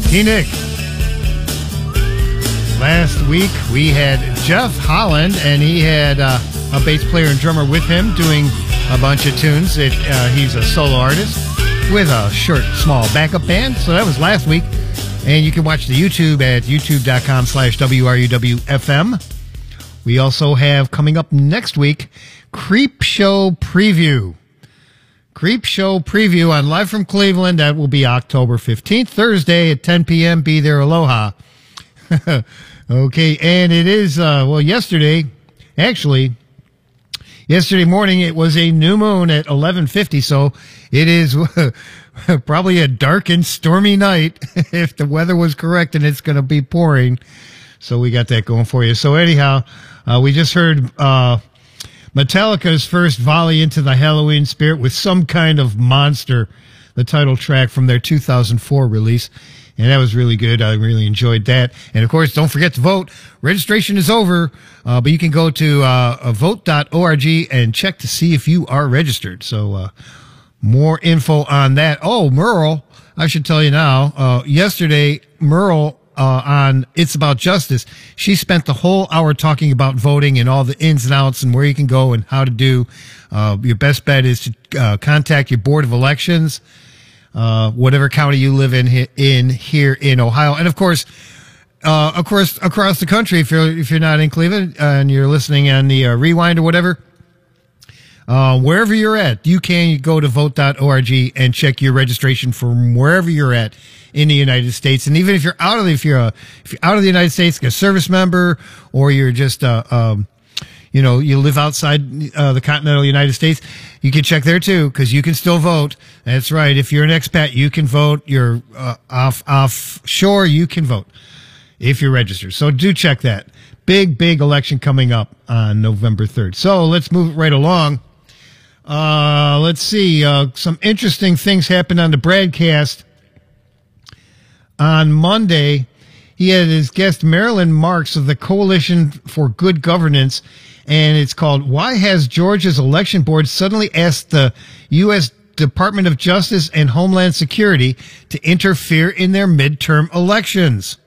Nick. Last week we had Jeff Holland, and he had a bass player and drummer with him doing a bunch of tunes. He's a solo artist with a short, small backup band. So that was last week. And you can watch the YouTube at youtube.com/WRUWFM. We also have coming up next week, Creep Show Preview. Creep Show Preview on Live from Cleveland. That will be October 15th, Thursday at 10 p.m. Be there, aloha. Okay, and it is, yesterday morning, it was a new moon at 11:50, so it is probably a dark and stormy night if the weather was correct, and it's going to be pouring. So we got that going for you. So anyhow, we just heard Metallica's first volley into the Halloween spirit with Some Kind of Monster, the title track from their 2004 release. And that was really good. I really enjoyed that. And, of course, don't forget to vote. Registration is over, but you can go to vote.org and check to see if you are registered. So more info on that. Oh, Merle, I should tell you now, yesterday, Merle on It's About Justice, she spent the whole hour talking about voting and all the ins and outs and where you can go and how to do. Your best bet is to contact your Board of Elections, whatever county you live in here in Ohio. And of course, across the country, if you're not in Cleveland and you're listening on the Rewind or whatever, wherever you're at, you can go to vote.org and check your registration from wherever you're at in the United States. And even if you're out of the United States, like a service member, or you're just you live outside the continental United States, you can check there too, because you can still vote. That's right. If you're an expat, you can vote. You're offshore, you can vote if you're registered. So do check that. Big election coming up on November 3rd. So let's move right along. Let's see. Some interesting things happened on the broadcast on Monday. He had his guest Marilyn Marks of the Coalition for Good Governance, and it's called "Why Has Georgia's Election Board Suddenly Asked the U.S. Department of Justice and Homeland Security to Interfere in Their Midterm Elections?"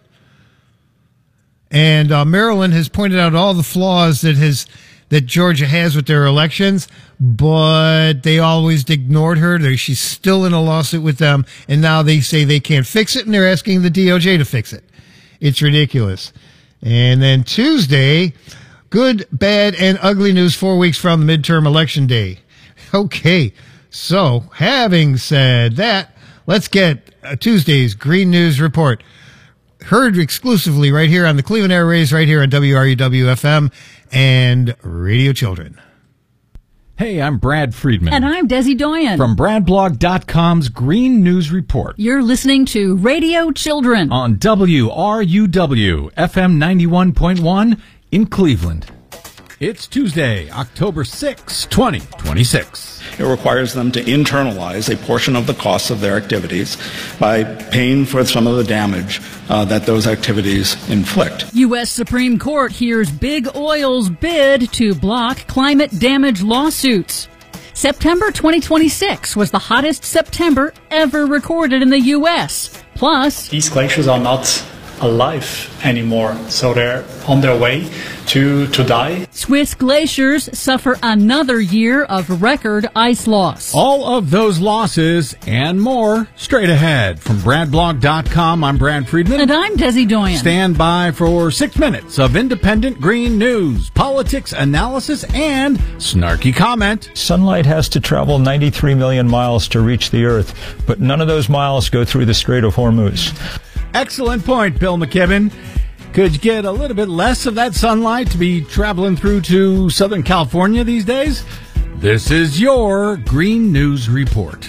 And Marilyn has pointed out all the flaws that Georgia has with their elections, but they always ignored her. She's still in a lawsuit with them, and now they say they can't fix it, and they're asking the DOJ to fix it. It's ridiculous. And then Tuesday, good, bad, and ugly news 4 weeks from the midterm election day. Okay, so having said that, let's get Tuesday's Green News Report. Heard exclusively right here on the Cleveland Air Rays, right here on WRUW-FM and Radio Children. Hey, I'm Brad Friedman. And I'm Desi Doyen. From BradBlog.com's Green News Report. You're listening to Radio Children on WRUW, FM 91.1 in Cleveland. It's Tuesday, October 6, 2026. It requires them to internalize a portion of the costs of their activities by paying for some of the damage that those activities inflict. U.S. Supreme Court hears Big Oil's bid to block climate damage lawsuits. September 2026 was the hottest September ever recorded in the U.S. Plus, these glaciers are not alive anymore, so they're on their way to die. Swiss glaciers suffer another year of record ice loss. All of those losses and more straight ahead. From BradBlog.com, I'm Brad Friedman. And I'm Desi Doyen. Stand by for 6 minutes of independent green news, politics, analysis, and snarky comment. Sunlight has to travel 93 million miles to reach the Earth, but none of those miles go through the Strait of Hormuz. Excellent point, Bill McKibben. Could you get a little bit less of that sunlight to be traveling through to Southern California these days? This is your Green News Report.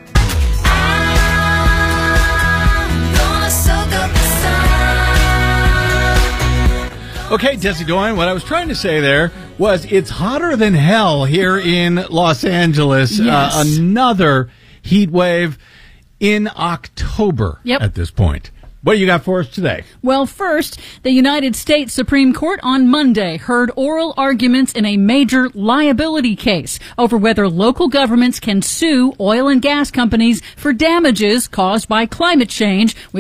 Okay, Desi Doyen, what I was trying to say there was it's hotter than hell here in Los Angeles. Yes. Another heat wave in October at this point. What do you got for us today? Well, first, the United States Supreme Court on Monday heard oral arguments in a major liability case over whether local governments can sue oil and gas companies for damages caused by climate change.